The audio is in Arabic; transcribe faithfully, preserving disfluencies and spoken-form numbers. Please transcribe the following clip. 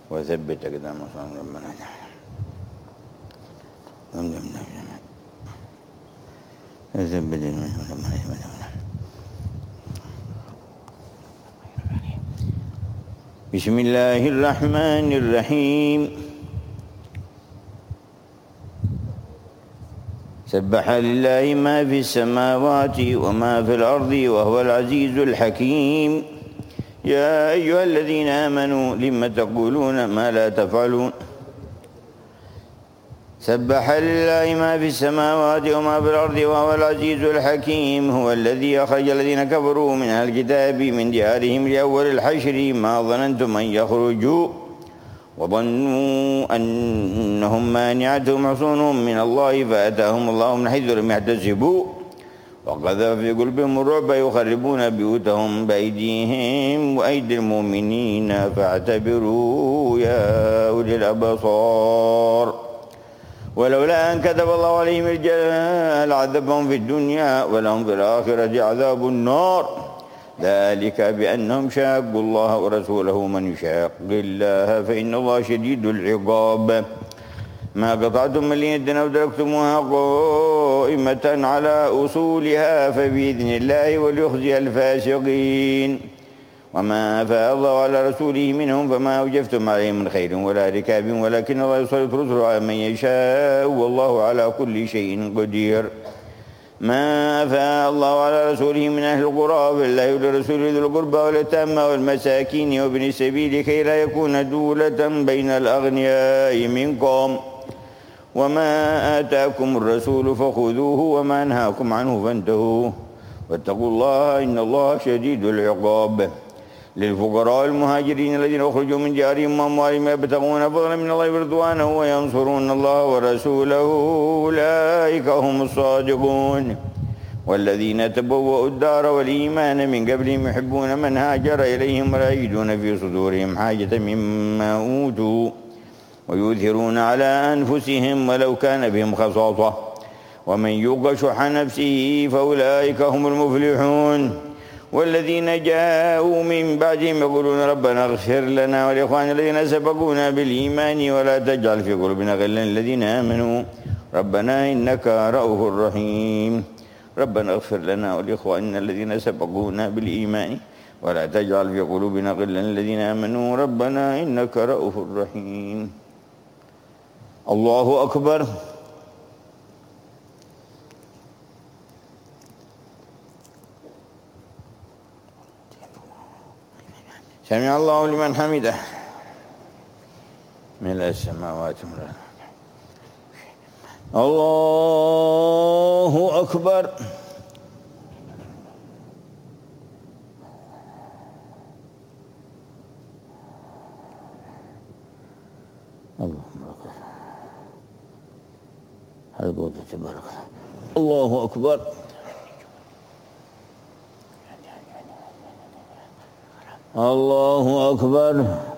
وثبت أقدام ربنا. بسم الله الرحمن الرحيم. سبح لله ما في السماوات وما في الأرض وهو العزيز الحكيم. يا أيها الذين آمنوا لم تقولون ما لا تفعلون. سبح لله ما في السماوات وما في الأرض وهو العزيز الحكيم. هو الذي أخرج الذين كفروا من أهل الكتاب من ديارهم لأول الحشر ما ظننتم أن يخرجوا وظنوا أنهم مانعتهم حصونهم من الله فأتاهم الله من حيث لم يحتسبوا وقذف في قلوبهم الرعب يخربون بيوتهم بأيديهم وأيدي المؤمنين فاعتبروا يا أولي الأبصار. ولولا أن كتب الله عليهم الجلال عذبهم في الدنيا ولهم في الآخرة عذاب النار. ذلك بأنهم شاقوا الله ورسوله من يشاق الله فإن الله شديد العقاب. ما قطعتم من لينة أو تركتموها قائمة على أصولها فبإذن الله وليخزي الفاسقين. وما أفاء الله على رسوله منهم فما أوجفتم عليه من خير ولا ركاب ولكن الله يسلط رسله على من يشاء والله على كل شيء قدير. ما أفاء الله على رسوله من أهل القرى فلله ولرسوله ذو القربى واليتامى والمساكين وابن السبيل كي لا يكون دولة بين الأغنياء منكم. وما آتاكم الرسول فخذوه وما نهاكم عنه فانتهوا واتقوا الله إن الله شديد العقاب. للفقراء المهاجرين الذين أخرجوا من ديارهم وأموالهم يبتغون فضلا من الله ورضوانه وينصرون الله ورسوله أولئك هم الصادقون. والذين تبوأوا الدار والإيمان من قبلهم يحبون من هاجر إليهم ولا يجدون في صدورهم حاجة مما أوتوا ويؤثرون على أنفسهم ولو كان بهم خصاصة ومن يوق شح نفسه فأولئك هم المفلحون. والذين جاءوا من بعدهم يقولون ربنا اغفر لنا ولإخواننا الذين سبقونا بالإيمان ولا تجعل في قلوبنا غلا للذين آمنوا ربنا إنك رؤوف رحيم. ربنا اغفر لنا ولإخواننا الذين سبقونا بالإيمان ولا تجعل في قلوبنا غلا للذين آمنوا ربنا إنك رؤوف رحيم. الله أكبر. سمع الله لمن حمده. ملء السماوات والأرض. الله أكبر. الله أكبر. الله أكبر.